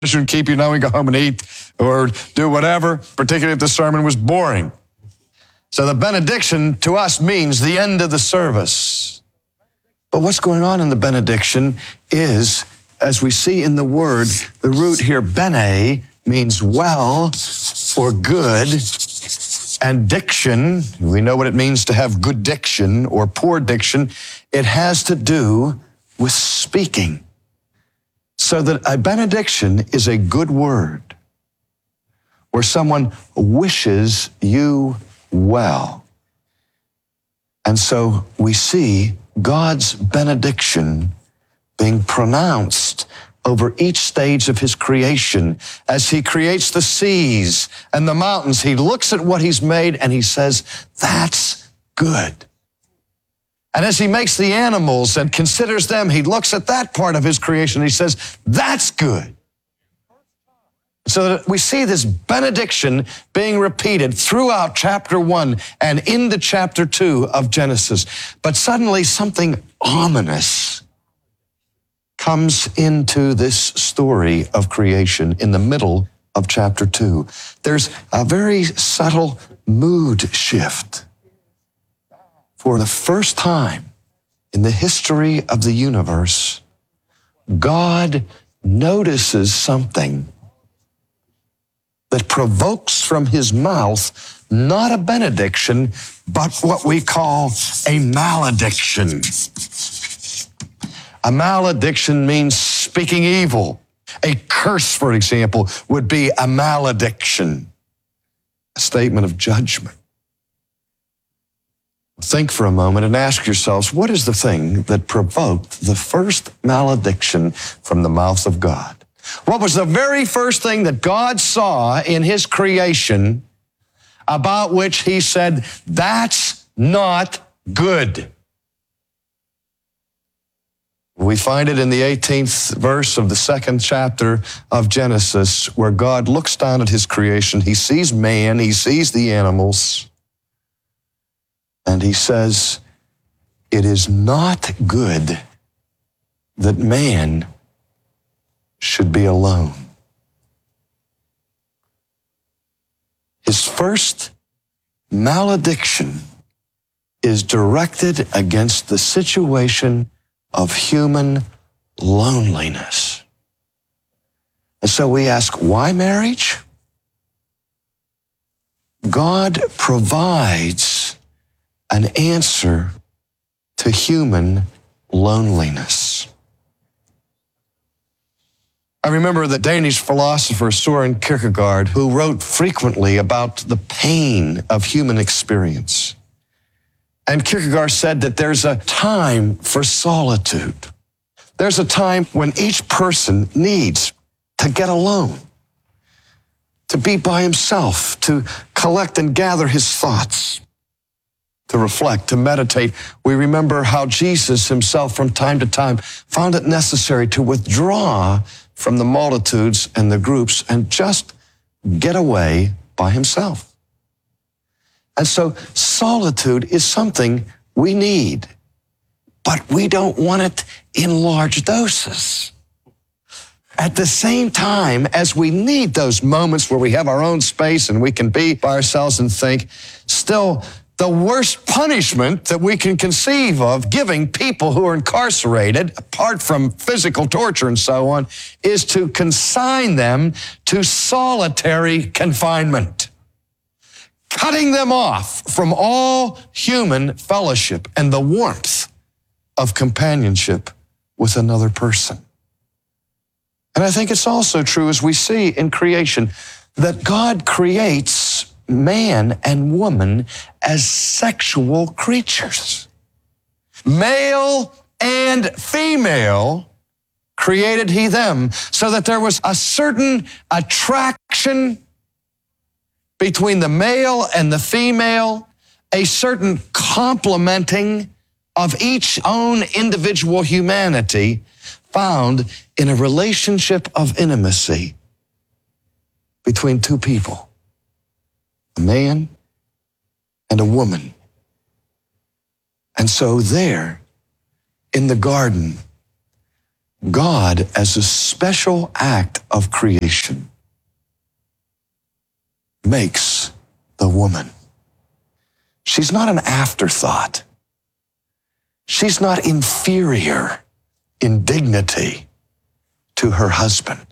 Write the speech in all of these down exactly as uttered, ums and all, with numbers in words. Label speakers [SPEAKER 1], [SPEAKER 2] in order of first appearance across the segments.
[SPEAKER 1] should keep you now and go home and eat or do whatever, particularly if the sermon was boring. So the benediction to us means the end of the service. But what's going on in the benediction is, as we see in the word, the root here, bene, means well or good, and diction, we know what it means to have good diction or poor diction. It has to do with speaking. So that a benediction is a good word where someone wishes you well. And so we see God's benediction being pronounced over each stage of his creation. As he creates the seas and the mountains, he looks at what he's made and he says, that's good. And as he makes the animals and considers them, he looks at that part of his creation and he says, that's good. So that we see this benediction being repeated throughout chapter one and into chapter two of Genesis. But suddenly something ominous comes into this story of creation in the middle of chapter two. There's a very subtle mood shift. For the first time in the history of the universe, God notices something that provokes from his mouth not a benediction, but what we call a malediction. A malediction means speaking evil. A curse, for example, would be a malediction, a statement of judgment. Think for a moment and ask yourselves, what is the thing that provoked the first malediction from the mouth of God? What was the very first thing that God saw in his creation about which he said, that's not good? We find it in the eighteenth verse of the second chapter of Genesis, where God looks down at his creation. He sees man, he sees the animals, and he says, it is not good that man should be alone. His first malediction is directed against the situation of human loneliness. And so we ask, why marriage? God provides an answer to human loneliness. I remember the Danish philosopher Søren Kierkegaard, who wrote frequently about the pain of human experience. And Kierkegaard said that there's a time for solitude. There's a time when each person needs to get alone, to be by himself, to collect and gather his thoughts, to reflect, to meditate. We remember how Jesus himself from time to time found it necessary to withdraw from the multitudes and the groups and just get away by himself. And so solitude is something we need, but we don't want it in large doses. At the same time as we need those moments where we have our own space and we can be by ourselves and think, still the worst punishment that we can conceive of giving people who are incarcerated, apart from physical torture and so on, is to consign them to solitary confinement, cutting them off from all human fellowship and the warmth of companionship with another person. And I think it's also true, as we see in creation, that God creates man and woman as sexual creatures. Male and female created he them, so that there was a certain attraction between the male and the female, a certain complementing of each own individual humanity found in a relationship of intimacy between two people, a man and a woman. And so there in the garden, God, as a special act of creation, makes the woman. She's not an afterthought. She's not inferior in dignity to her husband.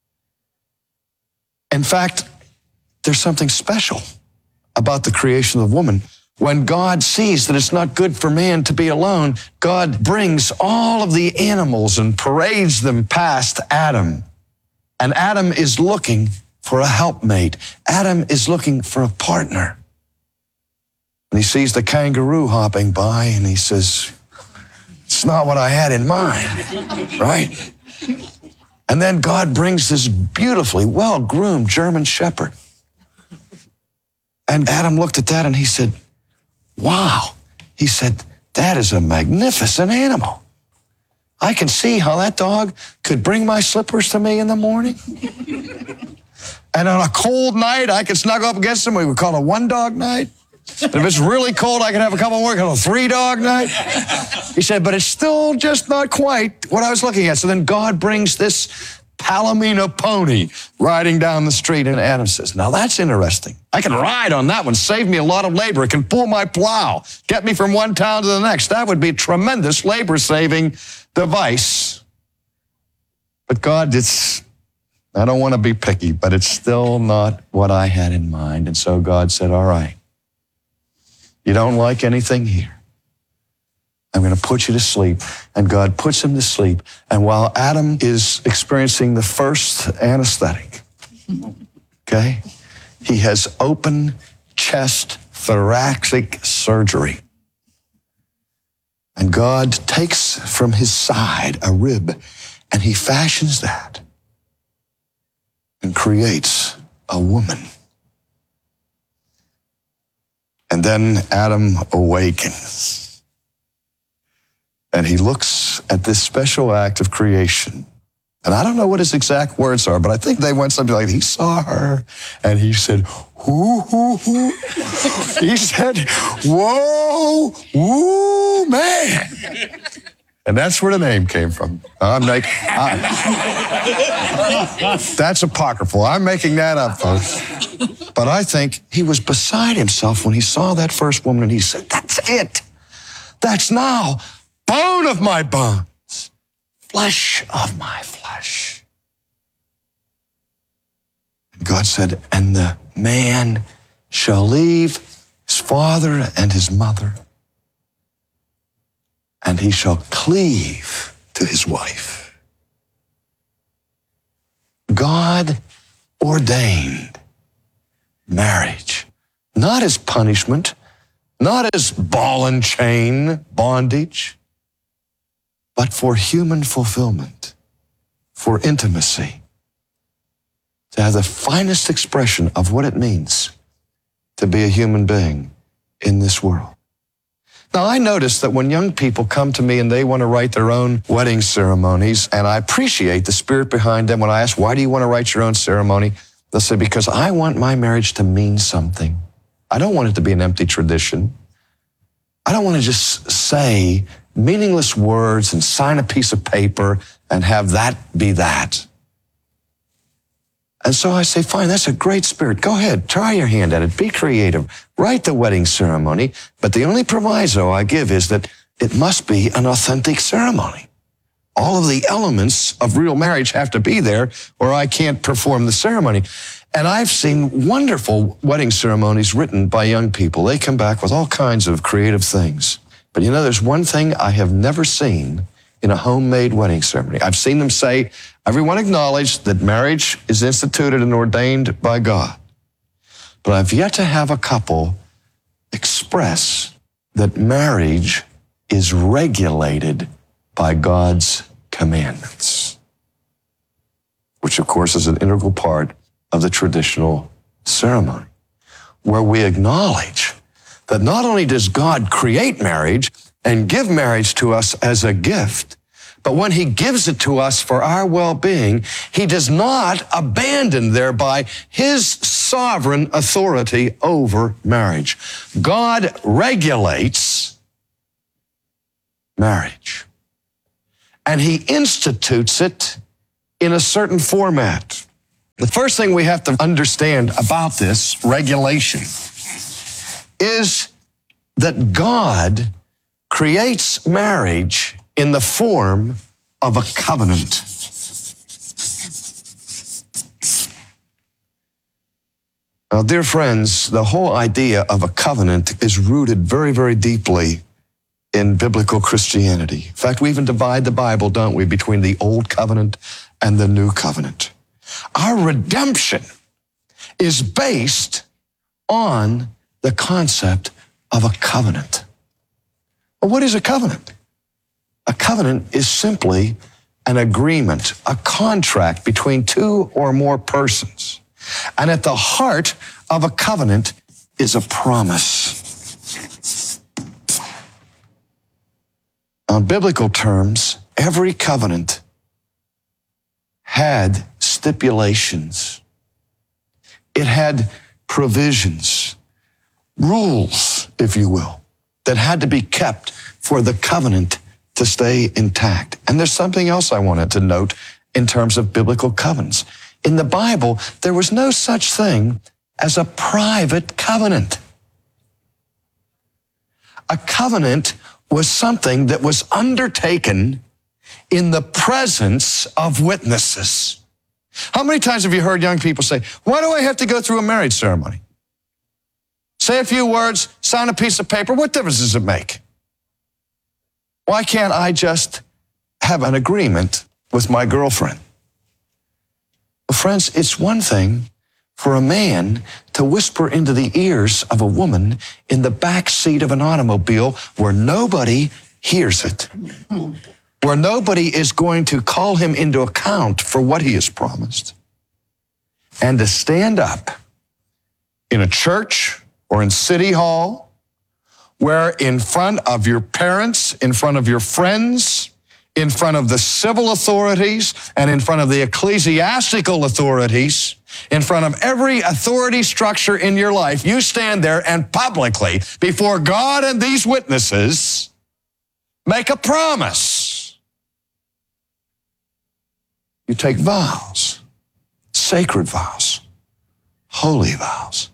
[SPEAKER 1] In fact, there's something special about the creation of woman. When God sees that it's not good for man to be alone, God brings all of the animals and parades them past Adam. And Adam is looking for a helpmate. Adam is looking for a partner. And he sees the kangaroo hopping by and he says, it's not what I had in mind, right? And then God brings this beautifully well-groomed German shepherd. And Adam looked at that and he said, wow. He said, that is a magnificent animal. I can see how that dog could bring my slippers to me in the morning. And on a cold night, I could snuggle up against him. We would call it a one-dog night. And if it's really cold, I could have a couple more, call it a three-dog night. He said, but it's still just not quite what I was looking at. So then God brings this Palomino pony riding down the street, and Adam says, now that's interesting. I can ride on that one, save me a lot of labor. It can pull my plow, get me from one town to the next. That would be a tremendous labor-saving device. But God, it's, I don't want to be picky, but it's still not what I had in mind. And so God said, all right, you don't like anything here. I'm going to put you to sleep. And God puts him to sleep. And while Adam is experiencing the first anesthetic, okay, he has open chest thoracic surgery. And God takes from his side a rib and he fashions that and creates a woman. And then Adam awakens. And he looks at this special act of creation. And I don't know what his exact words are, but I think they went something like, he saw her and he said, whoo, whoo, whoo. He said, whoa, whoo, man. And that's where the name came from. I'm like, I, that's apocryphal. I'm making that up, folks. But I think he was beside himself when he saw that first woman and he said, that's it. That's now bone of my bones, flesh of my flesh. And God said, and the man shall leave his father and his mother, and he shall cleave to his wife. God ordained marriage, not as punishment, not as ball and chain bondage, but for human fulfillment, for intimacy, to have the finest expression of what it means to be a human being in this world. Now, I notice that when young people come to me and they want to write their own wedding ceremonies, and I appreciate the spirit behind them. When I ask, why do you want to write your own ceremony? They'll say, because I want my marriage to mean something. I don't want it to be an empty tradition. I don't want to just say meaningless words and sign a piece of paper and have that be that. And so I say, fine, that's a great spirit. Go ahead, try your hand at it. Be creative. Write the wedding ceremony. But the only proviso I give is that it must be an authentic ceremony. All of the elements of real marriage have to be there or I can't perform the ceremony. And I've seen wonderful wedding ceremonies written by young people. They come back with all kinds of creative things. But you know, there's one thing I have never seen in a homemade wedding ceremony. I've seen them say, everyone acknowledge that marriage is instituted and ordained by God. But I've yet to have a couple express that marriage is regulated by God's commandments, which of course is an integral part of the traditional ceremony, where we acknowledge that not only does God create marriage and give marriage to us as a gift, but when he gives it to us for our well-being, he does not abandon thereby his sovereign authority over marriage. God regulates marriage. and he institutes it in a certain format. The first thing we have to understand about this regulation is that God creates marriage in the form of a covenant. Now, dear friends, the whole idea of a covenant is rooted very, very deeply in biblical Christianity. In fact, we even divide the Bible, don't we, between the Old Covenant and the New Covenant. Our redemption is based on the concept of a covenant. Well, what is a covenant? A covenant is simply an agreement, a contract between two or more persons. And at the heart of a covenant is a promise. On biblical terms, every covenant had stipulations. It had provisions, rules, if you will, that had to be kept for the covenant to stay intact. And there's something else I wanted to note in terms of biblical covenants. In the Bible, there was no such thing as a private covenant. A covenant was something that was undertaken in the presence of witnesses. How many times have you heard young people say, why do I have to go through a marriage ceremony? Say a few words, sign a piece of paper, what difference does it make? Why can't I just have an agreement with my girlfriend? Well, friends, it's one thing for a man to whisper into the ears of a woman in the back seat of an automobile where nobody hears it, where nobody is going to call him into account for what he has promised, and to stand up in a church or in City Hall where in front of your parents, in front of your friends, in front of the civil authorities, and in front of the ecclesiastical authorities, in front of every authority structure in your life, you stand there and publicly, before God and these witnesses, make a promise. You take vows, sacred vows, holy vows,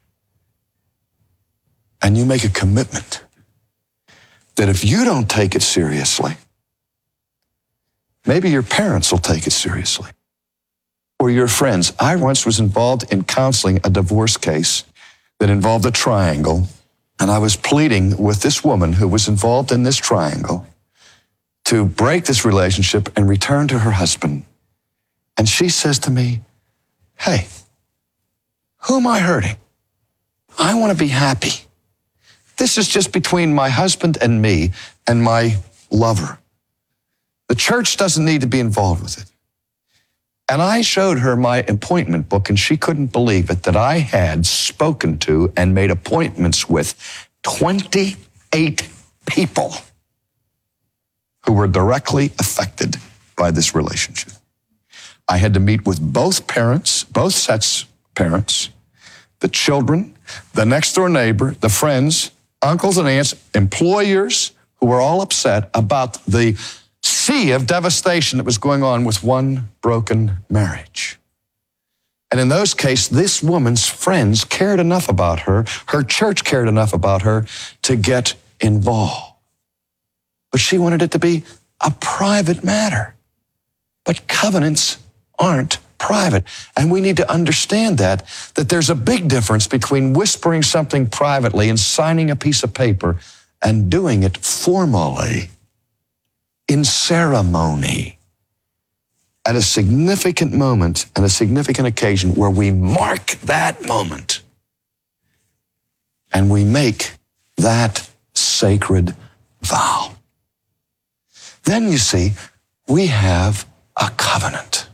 [SPEAKER 1] and you make a commitment that if you don't take it seriously, maybe your parents will take it seriously, or your friends. I once was involved in counseling a divorce case that involved a triangle, and I was pleading with this woman who was involved in this triangle to break this relationship and return to her husband. And she says to me, hey, who am I hurting? I want to be happy. This is just between my husband and me and my lover. The church doesn't need to be involved with it. And I showed her my appointment book, and she couldn't believe it, that I had spoken to and made appointments with twenty-eight people who were directly affected by this relationship. I had to meet with both parents, both sets of parents, the children, the next door neighbor, the friends, uncles and aunts, employers who were all upset about the sea of devastation that was going on with one broken marriage. And in those cases, this woman's friends cared enough about her, her church cared enough about her to get involved. But she wanted it to be a private matter. But covenants aren't private. And we need to understand that, that there's a big difference between whispering something privately and signing a piece of paper and doing it formally, in ceremony, at a significant moment and a significant occasion where we mark that moment and we make that sacred vow. Then you see, we have a covenant.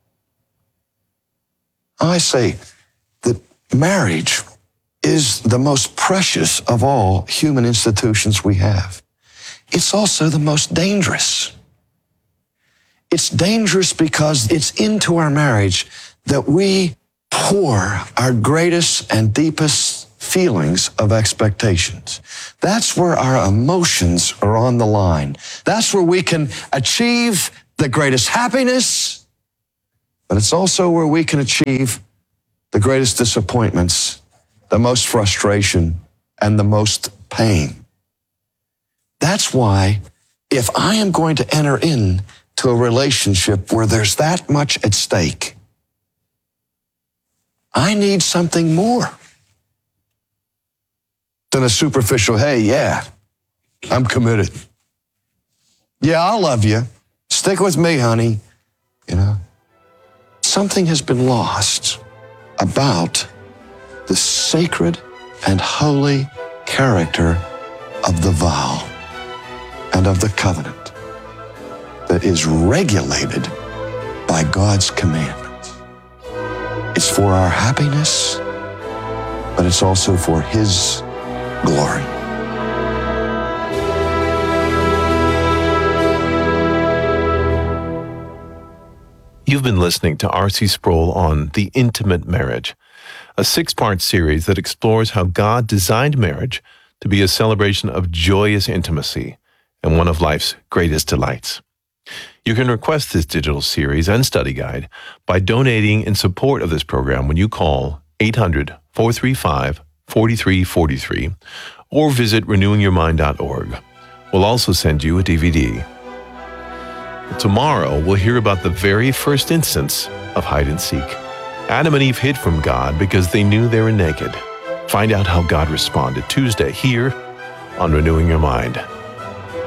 [SPEAKER 1] I say that marriage is the most precious of all human institutions we have. It's also the most dangerous. It's dangerous because it's into our marriage that we pour our greatest and deepest feelings of expectations. That's where our emotions are on the line. That's where we can achieve the greatest happiness, but it's also where we can achieve the greatest disappointments, the most frustration, and the most pain. That's why if I am going to enter into a relationship where there's that much at stake, I need something more than a superficial, hey, yeah, I'm committed. Yeah, I'll love you. Stick with me, honey. You know, something has been lost about the sacred and holy character of the vow and of the covenant that is regulated by God's commandments. It's for our happiness, but it's also for His glory.
[SPEAKER 2] You've been listening to R C Sproul on The Intimate Marriage, a six-part series that explores how God designed marriage to be a celebration of joyous intimacy and one of life's greatest delights. You can request this digital series and study guide by donating in support of this program when you call eight hundred, four three five, four three four three or visit renewing your mind dot org. We'll also send you a D V D. Tomorrow, we'll hear about the very first instance of hide and seek. Adam and Eve hid from God because they knew they were naked. Find out how God responded Tuesday here on Renewing Your Mind.